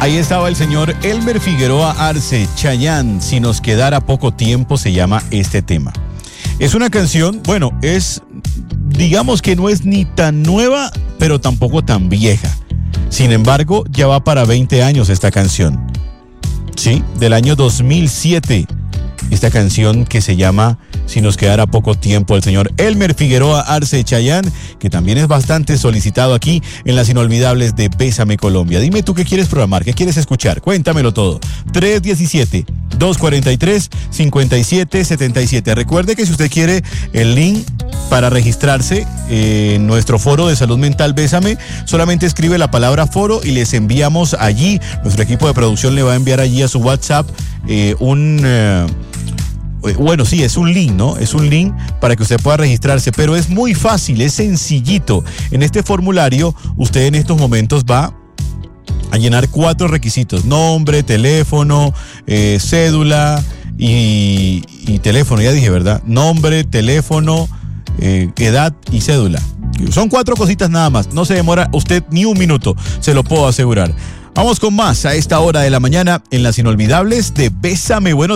Ahí estaba el señor Elmer Figueroa Arce, Chayanne, Si nos quedara poco tiempo se llama este tema. Es una canción, bueno, digamos que no es ni tan nueva, pero tampoco tan vieja. Sin embargo, ya va para 20 años esta canción. Sí, del año 2007. Esta canción que se llama Si nos quedara poco tiempo, el señor Elmer Figueroa Arce, Chayanne, que también es bastante solicitado aquí en las inolvidables de Bésame Colombia. Dime tú qué quieres programar, qué quieres escuchar, cuéntamelo todo. 317-243-5777. Recuerde que si usted quiere el link para registrarse en nuestro foro de salud mental Bésame, solamente escribe la palabra foro y les enviamos allí. Nuestro equipo de producción le va a enviar allí a su WhatsApp bueno, sí, es un link, ¿no? Es un link para que usted pueda registrarse, pero es muy fácil, es sencillito. En este formulario, usted en estos momentos va a llenar 4 requisitos: nombre, teléfono, cédula y teléfono, ya dije, ¿verdad? Nombre, teléfono, edad y cédula. Son 4 cositas nada más, no se demora usted ni un minuto, se lo puedo asegurar. Vamos con más a esta hora de la mañana en las inolvidables de Bésame. Buenos